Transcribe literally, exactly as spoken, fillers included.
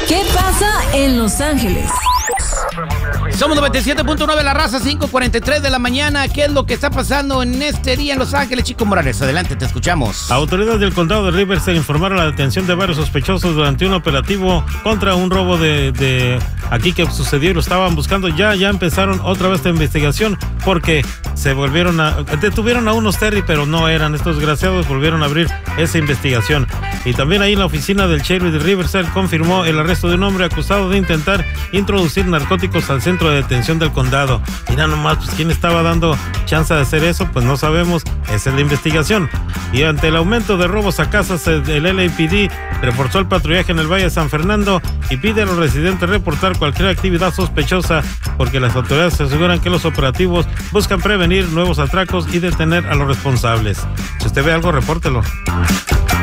¿Qué pasa en Los Ángeles? Somos noventa y siete punto nueve La Raza, cinco cuarenta y tres de la mañana. ¿Qué es lo que está pasando en este día en Los Ángeles? Chico Morales, adelante, te escuchamos. Autoridades del condado de Riverside informaron la detención de varios sospechosos durante un operativo contra un robo de, de aquí que sucedió y lo estaban buscando. Ya, ya empezaron otra vez esta investigación porque se volvieron a, detuvieron a unos Terry, pero no eran estos desgraciados, volvieron a abrir esa investigación. Y también ahí en la oficina del sheriff de Riverside confirmó el arresto de un hombre acusado de intentar introducir narcóticos al centro de detención del condado. Mira nomás, pues quién estaba dando chance de hacer eso, pues no sabemos, esa es la investigación. Y ante el aumento de robos a casas, el L A P D reforzó el patrullaje en el Valle de San Fernando y pide a los residentes reportar cualquier actividad sospechosa porque las autoridades se aseguran que los operativos buscan prevenir nuevos atracos y detener a los responsables. Si usted ve algo, repórtelo.